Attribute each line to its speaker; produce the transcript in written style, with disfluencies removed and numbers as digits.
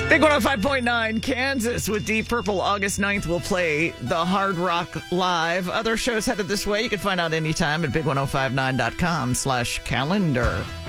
Speaker 1: Big 105.9 Kansas with Deep Purple. August 9th will play the Hard Rock Live. Other shows headed this way. You can find out anytime at big1059.com/calendar.